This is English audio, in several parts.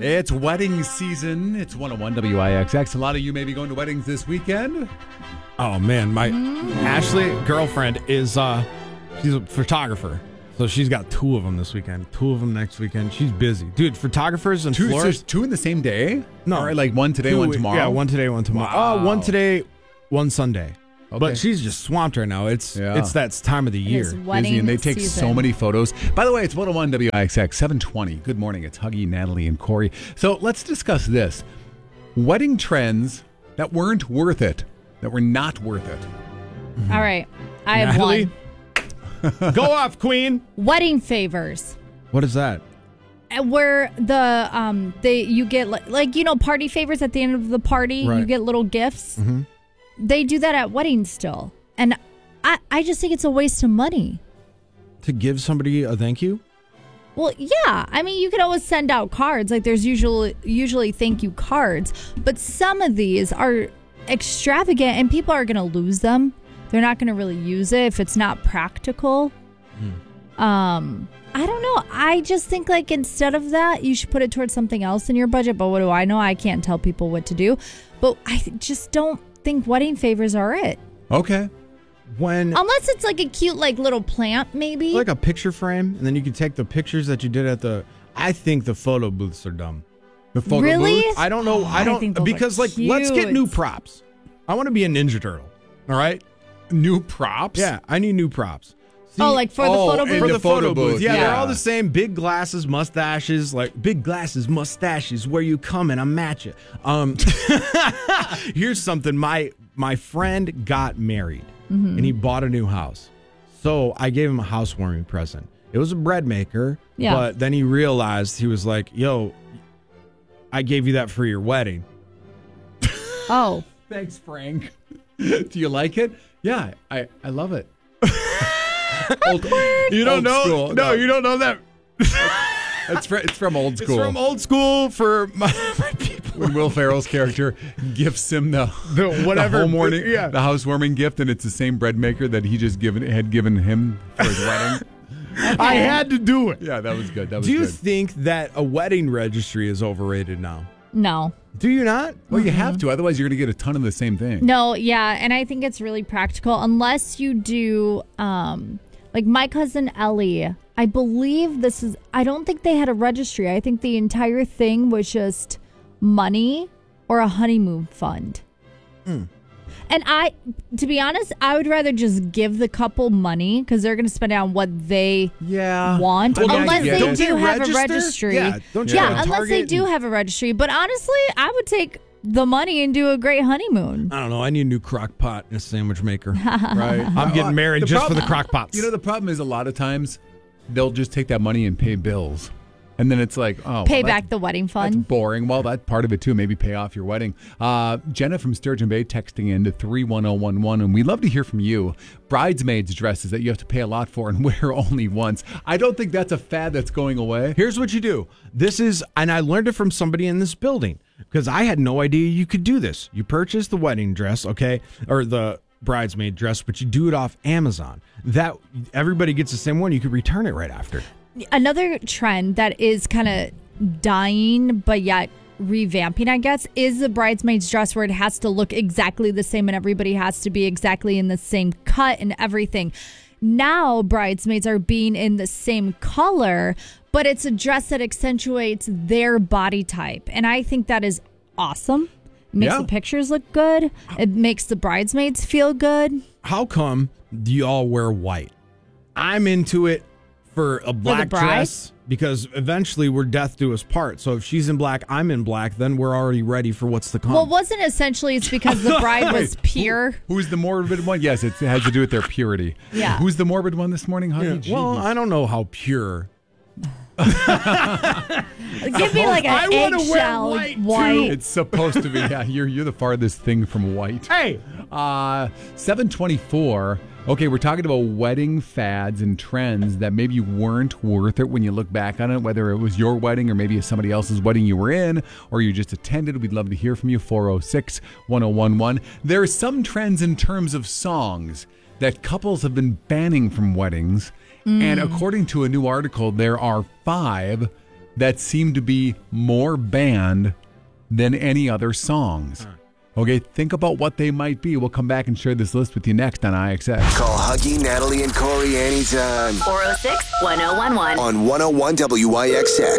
It's wedding season. It's 101 WIXX. A lot of you may be going to weddings this weekend. Oh, man. My Ashley, girlfriend, is she's a photographer. So she's got 2 of them this weekend, 2 of them next weekend. She's busy. Dude, photographers in Florida. So 2 in the same day? No. Or like one today, 1 tomorrow? Yeah, 1 today, 1 tomorrow. Wow. 1 today, 1 Sunday. Okay. But she's just swamped right now. It's that time of the year. Busy, and they take so many photos. By the way, it's 101 WIXX 720. Good morning. It's Huggy, Natalie, and Corey. So let's discuss this. Wedding trends that weren't worth it, that were not worth it. All right. I have Natalie? one. Go off, Queen. Wedding favors. What is that? Where you get like party favors at the end of the party. Right. You get little gifts. Mm-hmm. They do that at weddings still. And I just think it's a waste of money. To give somebody a thank you? Well, yeah. I mean, you could always send out cards. Like there's usually thank you cards. But some of these are extravagant and people are going to lose them. They're not going to really use it if it's not practical. I don't know. I just think like instead of that, you should put it towards something else in your budget. But what do I know? I can't tell people what to do. But I just don't think wedding favors are it. Okay. Unless it's like a cute like little plant maybe. Like a picture frame, and then you can take the pictures that you did at the... I think the photo booths are dumb. The photo Really? booths? I don't know. I think don't... those Because are like, let's get cute. new props. I want to be a Ninja Turtle. All right? New props? Yeah, I need new props. See, like for the photo and booth? for the the photo photo booth, booth. Yeah, yeah. they're all the same. Big glasses, mustaches, like big glasses, mustaches. Where you come and I match it. Here's something. My friend got married and he bought a new house. So I gave him a housewarming present. It was a bread maker. Yeah. But then he realized, he was like, yo, I gave you that for your wedding. Oh. Thanks, Frank. Do you like it? Yeah, I love it. You don't know? School. No, you don't know that. It's from old school. It's from old school for my people. When Will Ferrell's character gifts him the whatever the housewarming gift, and it's the same bread maker that he just had given him for his wedding. I had to do it. Yeah, that was good. That was Do you good. think that a wedding registry is overrated now? No. Do you not? Well, you have to. Otherwise, you're going to get a ton of the same thing. No, yeah, and I think it's really practical unless you do like my cousin Ellie. I believe I don't think they had a registry. I think the entire thing was just money or a honeymoon fund. And to be honest, I would rather just give the couple money because they're going to spend it on what they want. Well, unless yeah. they Don't do they have register? a registry. Yeah, don't you yeah, go to unless they Target do and- have a registry. But honestly, I would take the money and do a great honeymoon. I don't know. I need a new crock pot and a sandwich maker. Right. I'm getting married The just for the problem- crock pots. You know, the problem is a lot of times they'll just take that money and pay bills. And then it's like, Pay back the wedding That's fund. boring. Well, that's part of it, too. Maybe pay off your wedding. Jenna from Sturgeon Bay texting in to 31011, and we'd love to hear from you. Bridesmaids dresses that you have to pay a lot for and wear only once. I don't think that's a fad that's going away. Here's what you do. And I learned it from somebody in this building because I had no idea you could do this. You purchase the wedding dress, okay, or the bridesmaid dress, but you do it off Amazon. That everybody gets the same one. You could return it right after. Another trend that is kind of dying, but yet revamping, I guess, is the bridesmaid's dress where it has to look exactly the same and everybody has to be exactly in the same cut and everything. Now bridesmaids are being in the same color, but it's a dress that accentuates their body type. And I think that is awesome. It makes the pictures look good. It makes the bridesmaids feel good. How come do you all wear white? I'm into it for a black bride? dress because eventually we're death do us part. So if she's in black, I'm in black, then we're already ready for what's to come. Well, wasn't essentially it's because the bride was pure. Who's the morbid one? Yes, it has to do with their purity. Yeah. Who's the morbid one this morning, Huggy? Yeah, well, Jeez. I don't know how pure. Give me like I an wanna wear eggshell white, too. white. It's supposed to be. Yeah, you're the farthest thing from white. Hey, 724. Okay, we're talking about wedding fads and trends that maybe weren't worth it when you look back on it, whether it was your wedding or maybe somebody else's wedding you were in or you just attended. We'd love to hear from you. 406-1011. There are some trends in terms of songs that couples have been banning from weddings. And according to a new article, there are 5 that seem to be more banned than any other songs. Okay, think about what they might be. We'll come back and share this list with you next on IXX. Call Huggy, Natalie, and Corey anytime 406-1011. on 101 WIXX.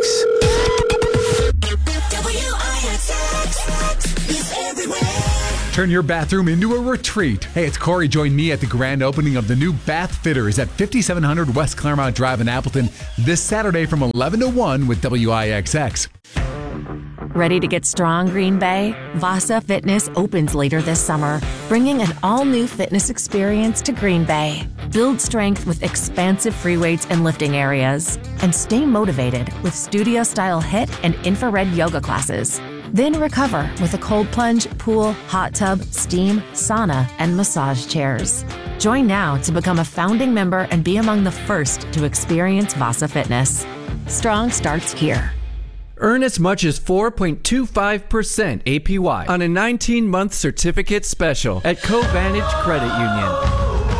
WIXX is everywhere. Turn your bathroom into a retreat. Hey, it's Corey. Join me at the grand opening of the new Bath Fitters at 5700 West Claremont Drive in Appleton this Saturday from 11 to 1 with WIXX. Ready to get strong, Green Bay? Vasa Fitness opens later this summer, bringing an all-new fitness experience to Green Bay. Build strength with expansive free weights and lifting areas, and stay motivated with studio-style HIIT and infrared yoga classes. Then recover with a cold plunge, pool, hot tub, steam, sauna, and massage chairs. Join now to become a founding member and be among the first to experience Vasa Fitness. Strong starts here. Earn as much as 4.25% APY on a 19-month certificate special at Covantage Credit Union.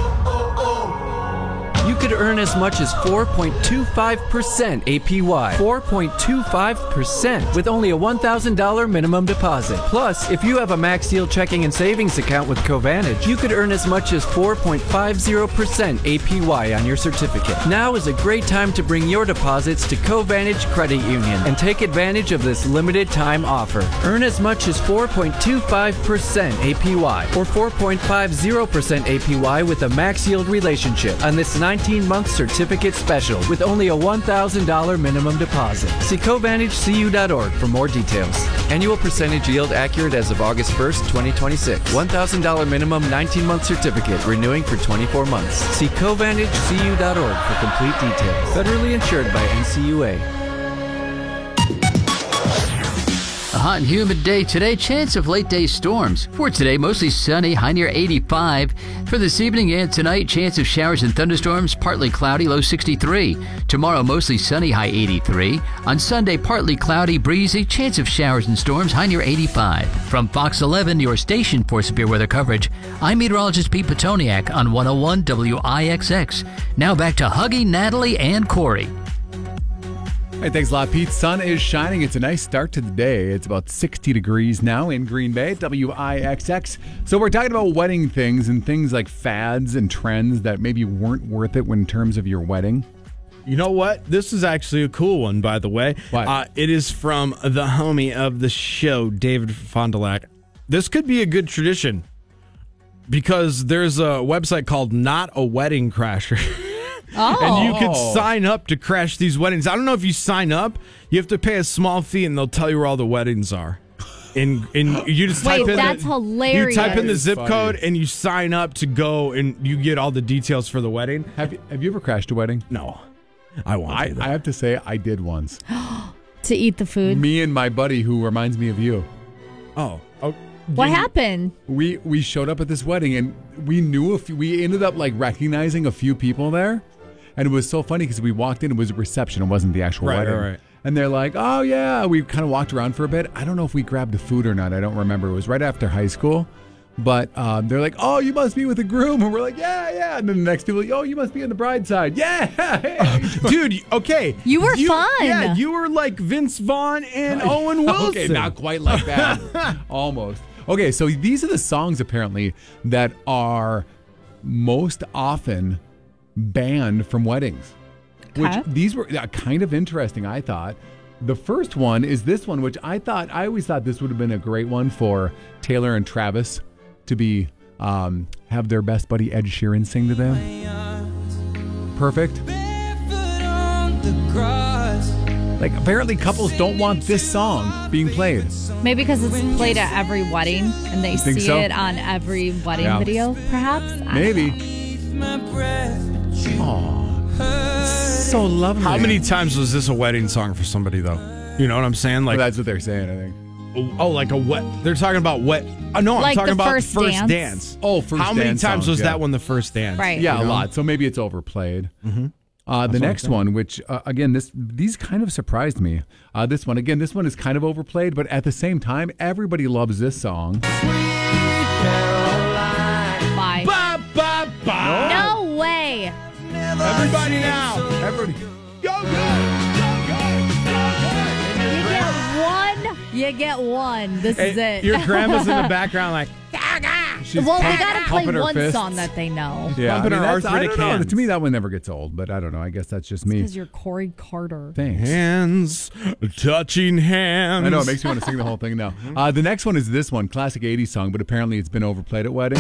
You could earn as much as 4.25% APY. 4.25% with only a $1,000 minimum deposit. Plus, if you have a Max Yield checking and savings account with Covantage, you could earn as much as 4.50% APY on your certificate. Now is a great time to bring your deposits to Covantage Credit Union and take advantage of this limited time offer. Earn as much as 4.25% APY or 4.50% APY with a Max Yield relationship on this 19-month certificate special with only a $1,000 minimum deposit. See CovantageCU.org for more details. Annual percentage yield accurate as of August 1st, 2026. $1,000 minimum 19-month certificate renewing for 24 months. See CovantageCU.org for complete details. Federally insured by NCUA. A hot and humid day today, chance of late day storms. For today, mostly sunny, high near 85. For this evening and tonight, chance of showers and thunderstorms, partly cloudy, low 63. Tomorrow, mostly sunny, high 83. On Sunday, partly cloudy, breezy, chance of showers and storms, high near 85. From Fox 11, your station for severe weather coverage, I'm meteorologist Pete Petoniak on 101 WIXX. Now back to Huggy, Natalie, and Corey. Hey, thanks a lot, Pete. Sun is shining. It's a nice start to the day. It's about 60 degrees now in Green Bay, WIXX. So we're talking about wedding things and things like fads and trends that maybe weren't worth it in terms of your wedding. You know what? This is actually a cool one, by the way. What? It is from the homie of the show, David Fond du Lac. This could be a good tradition because there's a website called Not a Wedding Crasher. Oh. And you can sign up to crash these weddings. I don't know if you sign up, you have to pay a small fee and they'll tell you where all the weddings are. And you just type in that's hilarious. You type in the zip Funny. code and you sign up to go and you get all the details for the wedding. Have you ever crashed a wedding? No. I won't do that. I have to say I did once. To eat the food. Me and my buddy who reminds me of you. Oh. What happened? We showed up at this wedding and we knew we ended up like recognizing a few people there. And it was so funny because we walked in, it was a reception, it wasn't the actual wedding. Right. And they're like, oh yeah, we kind of walked around for a bit. I don't know if we grabbed the food or not. I don't remember. It was right after high school. But they're like, oh, you must be with the groom. And we're like, yeah. And then the next people are like, oh, you must be on the bride's side. Yeah. Hey. Dude, okay. You were fun. Yeah, you were like Vince Vaughn and Owen Wilson. Okay, not quite like that. Almost. Okay, so these are the songs apparently that are most often banned from weddings. Okay. Which these were kind of interesting, I thought. The first one is this one, which I always thought this would have been a great one for Taylor and Travis to be have their best buddy Ed Sheeran sing to them. Perfect. Like apparently couples don't want this song being played. Maybe because it's played at every wedding and they think see so? it on every wedding Yeah. video, perhaps? I don't Maybe. know. Oh, so lovely. How many times was this a wedding song for somebody, though? You know what I'm saying? Well, Like, that's what they're saying, I think. like a wet. They're talking about wet. No, I'm Like talking the about first first dance? dance. Oh, first How many dance times songs, was yeah. that one the first dance? Right. Yeah, You a know? lot. So maybe it's overplayed. The next one, which again, these kind of surprised me. This one is kind of overplayed, but at the same time, everybody loves this song. Why? Ba, ba, ba. No way. Everybody now. Everybody. Go, go, go, go, go, go. You get one. This is it. Your grandma's in the background like, She's well, they got to play pumping her one fists. song that they know. Yeah, Pumping her that's- I arthritic don't know. hands. To me, that one never gets old, but I don't know. I guess that's just me. Because you're Corey Carter. Thanks. hands, touching hands. I know, it makes me want to sing the whole thing now. The next one is this one, classic 80s song, but apparently it's been overplayed at weddings.